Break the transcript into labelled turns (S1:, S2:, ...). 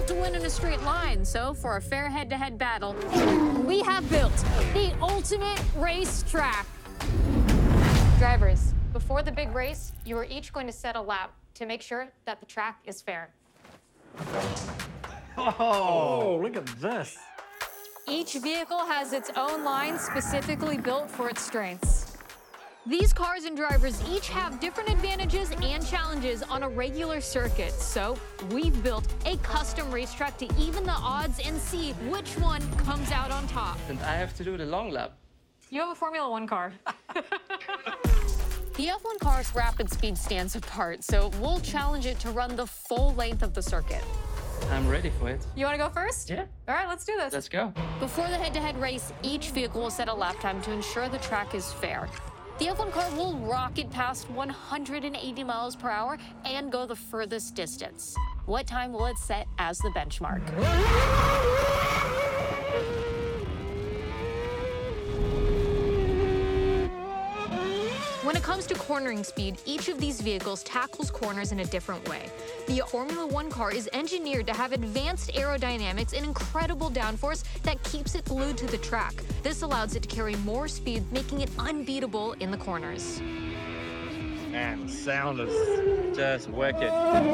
S1: built to win in a straight line, so for a fair head-to-head battle, we have built the ultimate race track. Drivers, before the big race, you are each going to set a lap to make sure that the track is fair.
S2: Oh, look at this.
S1: Each vehicle has its own line specifically built for its strengths. These cars and drivers each have different advantages and challenges on a regular circuit, so we've built a custom racetrack to even the odds and see which one comes out on top.
S3: And I have to do the long lap.
S1: You have a Formula One car. The F1 car's rapid speed stands apart, so we'll challenge it to run the full length of the circuit.
S3: I'm ready for it.
S1: You want to go first?
S3: Yeah.
S1: All right, let's do this.
S3: Let's go.
S1: Before the head-to-head race, each vehicle will set a lap time to ensure the track is fair. The F1 car will rocket past 180 miles per hour and go the furthest distance. What time will it set as the benchmark? When it comes to cornering speed, each of these vehicles tackles corners in a different way. The Formula One car is engineered to have advanced aerodynamics and incredible downforce that keeps it glued to the track. This allows it to carry more speed, making it unbeatable in the corners.
S2: Man, the sound is just wicked.